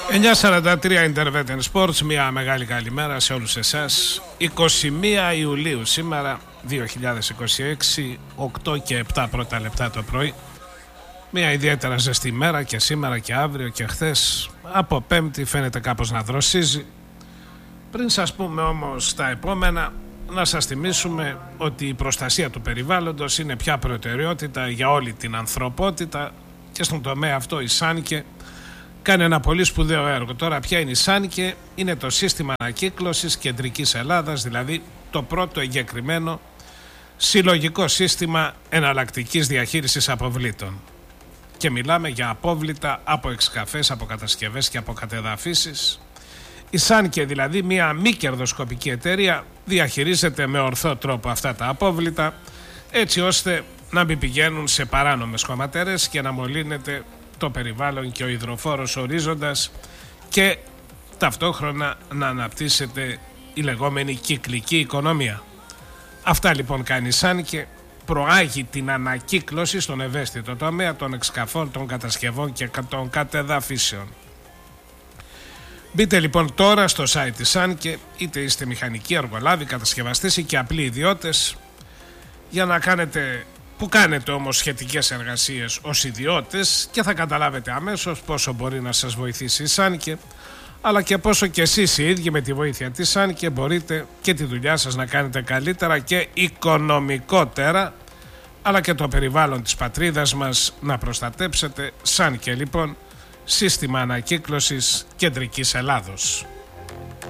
9:43 Intervention Sports, μια μεγάλη καλημέρα σε όλους εσάς. 21 Ιουλίου σήμερα, 2026, 8 και 7 πρώτα λεπτά το πρωί. Μια ιδιαίτερα ζεστή μέρα και σήμερα και αύριο και χθες. Από Πέμπτη φαίνεται κάπως να δροσίζει. Πριν σας πούμε όμως τα επόμενα, να σας θυμίσουμε ότι η προστασία του περιβάλλοντος είναι πια προτεραιότητα για όλη την ανθρωπότητα και στον τομέα αυτό η ΣΑΝΚΕ κάνει ένα πολύ σπουδαίο έργο. Τώρα ποια είναι η ΣΑΝΚΕ? Είναι το σύστημα ανακύκλωσης Κεντρικής Ελλάδας, δηλαδή το πρώτο εγκεκριμένο συλλογικό σύστημα εναλλακτικής διαχείρισης αποβλήτων. Και μιλάμε για απόβλητα από εξκαφές, από κατασκευές και από κατεδαφίσεις. Η ΣΑΝΚΕ, δηλαδή μια μη κερδοσκοπική εταιρεία, διαχειρίζεται με ορθό τρόπο αυτά τα απόβλητα, έτσι ώστε να μην πηγαίνουν σε παράνομες χωματερές και να μολύνεται το περιβάλλον και ο υδροφόρος ορίζοντας και ταυτόχρονα να αναπτύσσεται η λεγόμενη κυκλική οικονομία. Αυτά λοιπόν κάνει η ΣΑΝΚΕ, προάγει την ανακύκλωση στον ευαίσθητο τομέα των εξκαφών, των κατασκευών και των κατεδαφίσεων. Μπείτε λοιπόν τώρα στο site της ΣΑΝΚΕ, είτε είστε μηχανικοί, εργολάβοι, κατασκευαστές ή και απλοί ιδιώτες, για να κάνετε, που κάνετε όμως σχετικές εργασίες ως ιδιώτες, και θα καταλάβετε αμέσως πόσο μπορεί να σας βοηθήσει η ΣΑΝΚΕ, αλλά και πόσο και εσείς οι ίδιοι με τη βοήθεια της ΣΑΝΚΕ μπορείτε και τη δουλειά σας να κάνετε καλύτερα και οικονομικότερα, αλλά και το περιβάλλον της πατρίδας μας να προστατέψετε. ΣΑΝΚΕ λοιπόν, σύστημα ανακύκλωσης Κεντρικής Ελλάδος.